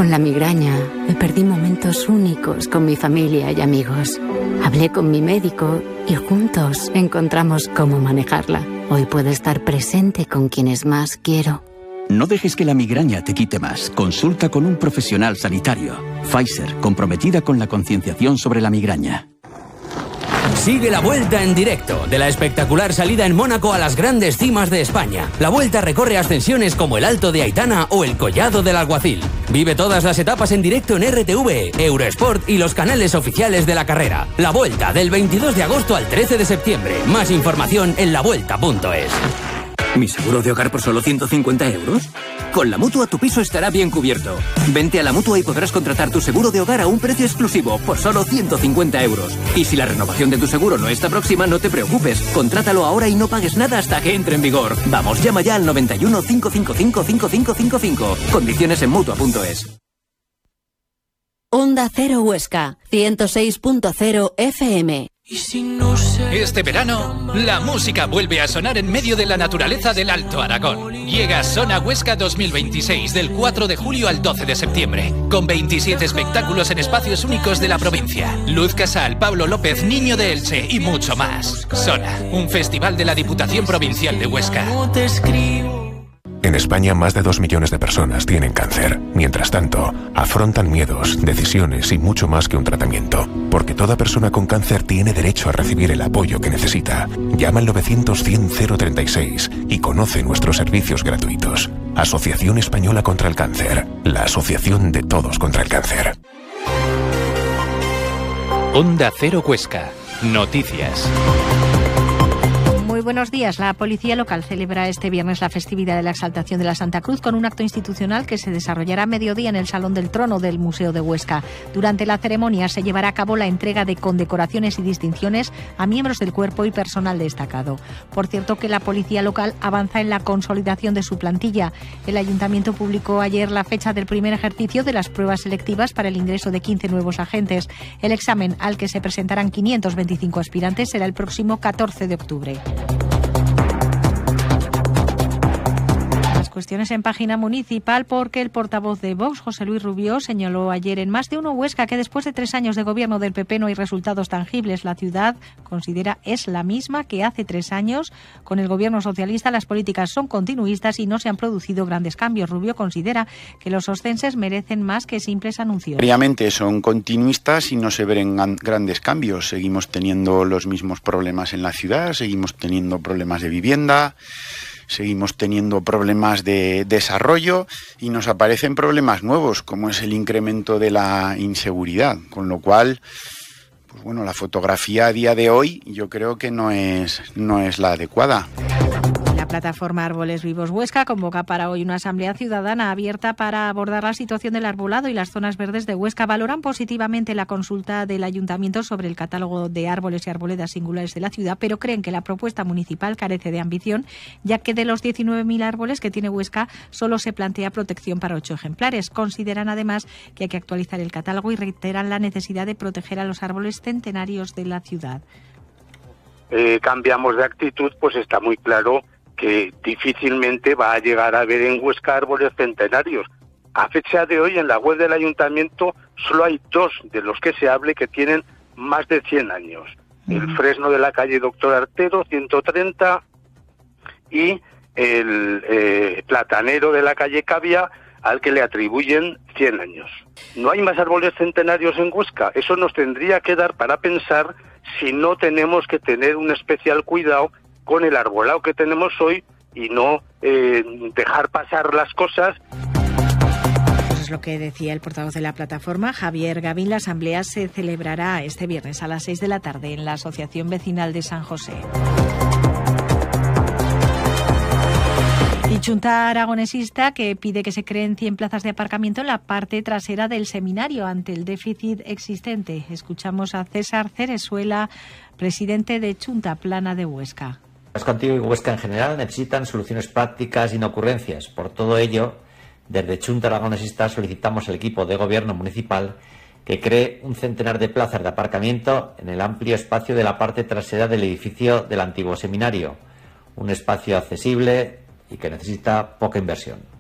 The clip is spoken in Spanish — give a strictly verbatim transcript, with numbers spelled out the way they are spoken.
Con la migraña me perdí momentos únicos con mi familia y amigos. Hablé con mi médico y juntos encontramos cómo manejarla. Hoy puedo estar presente con quienes más quiero. No dejes que la migraña te quite más. Consulta con un profesional sanitario. Pfizer, comprometida con la concienciación sobre la migraña. Sigue la Vuelta en directo, de la espectacular salida en Mónaco a las grandes cimas de España. La Vuelta recorre ascensiones como el Alto de Aitana o el Collado del Alguacil. Vive todas las etapas en directo en R T V, Eurosport y los canales oficiales de la carrera. La Vuelta, del veintidós de agosto al trece de septiembre. Más información en la vuelta punto es. ¿Mi seguro de hogar por solo ciento cincuenta euros? Con la Mutua tu piso estará bien cubierto. Vente a la Mutua y podrás contratar tu seguro de hogar a un precio exclusivo por solo ciento cincuenta euros. Y si la renovación de tu seguro no está próxima, no te preocupes. Contrátalo ahora y no pagues nada hasta que entre en vigor. Vamos, llama ya al noventa y uno, cinco cinco cinco, cinco cinco cinco cinco. Condiciones en Mutua punto es. Onda Cero Huesca, ciento seis punto cero F M. Este verano, la música vuelve a sonar en medio de la naturaleza del Alto Aragón. Llega Sona Huesca dos mil veintiséis del cuatro de julio al doce de septiembre, con veintisiete espectáculos en espacios únicos de la provincia. Luz Casal, Pablo López, Niño de Elche y mucho más. Sona, un festival de la Diputación Provincial de Huesca. En España, más de dos millones de personas tienen cáncer. Mientras tanto, afrontan miedos, decisiones y mucho más que un tratamiento. Porque toda persona con cáncer tiene derecho a recibir el apoyo que necesita. Llama al novecientos, cien, cero treinta y seis y conoce nuestros servicios gratuitos. Asociación Española contra el Cáncer. La asociación de todos contra el cáncer. Onda Cero Huesca. Noticias. Muy buenos días. La Policía Local celebra este viernes la festividad de la Exaltación de la Santa Cruz con un acto institucional que se desarrollará a mediodía en el Salón del Trono del Museo de Huesca. Durante la ceremonia se llevará a cabo la entrega de condecoraciones y distinciones a miembros del cuerpo y personal destacado. Por cierto, que la Policía Local avanza en la consolidación de su plantilla. El Ayuntamiento publicó ayer la fecha del primer ejercicio de las pruebas selectivas para el ingreso de quince nuevos agentes. El examen, al que se presentarán quinientos veinticinco aspirantes, será el próximo catorce de octubre. Cuestiones en página municipal, porque el portavoz de Vox, José Luis Rubio, señaló ayer en Más de Uno Huesca que después de tres años de gobierno del P P no hay resultados tangibles. La ciudad, considera, es la misma que hace tres años. Con el gobierno socialista las políticas son continuistas y no se han producido grandes cambios. Rubio considera que los oscenses merecen más que simples anuncios. Obviamente son continuistas y no se ven grandes cambios. Seguimos teniendo los mismos problemas en la ciudad, seguimos teniendo problemas de vivienda, seguimos teniendo problemas de desarrollo y nos aparecen problemas nuevos, como es el incremento de la inseguridad, con lo cual, pues bueno, la fotografía a día de hoy yo creo que no es, no es la adecuada. La plataforma Árboles Vivos Huesca convoca para hoy una asamblea ciudadana abierta para abordar la situación del arbolado y las zonas verdes de Huesca. Valoran positivamente la consulta del Ayuntamiento sobre el catálogo de árboles y arboledas singulares de la ciudad, pero creen que la propuesta municipal carece de ambición, ya que de los diecinueve mil árboles que tiene Huesca solo se plantea protección para ocho ejemplares. Consideran además que hay que actualizar el catálogo y reiteran la necesidad de proteger a los árboles centenarios de la ciudad. Eh, cambiamos de actitud, pues está muy claro que difícilmente va a llegar a ver en Huesca árboles centenarios. A fecha de hoy, en la web del Ayuntamiento, solo hay dos de los que se hable que tienen más de cien años. El fresno de la calle Doctor Artero, ciento treinta, y el eh, platanero de la calle Cavia, al que le atribuyen cien años. No hay más árboles centenarios en Huesca. Eso nos tendría que dar para pensar si no tenemos que tener un especial cuidado con el arbolado que tenemos hoy y no eh, dejar pasar las cosas. Pues es lo que decía el portavoz de la plataforma, Javier Gavín. La asamblea se celebrará este viernes a las seis de la tarde en la Asociación Vecinal de San José. Y Junta Aragonesista, que pide que se creen cien plazas de aparcamiento en la parte trasera del seminario ante el déficit existente. Escuchamos a César Cerezuela, presidente de Junta Plana de Huesca. Huesca Antiguo y Huesca en general necesitan soluciones prácticas y no ocurrencias. Por todo ello, desde Junta Aragonesista solicitamos al equipo de gobierno municipal que cree un centenar de plazas de aparcamiento en el amplio espacio de la parte trasera del edificio del antiguo seminario. Un espacio accesible y que necesita poca inversión.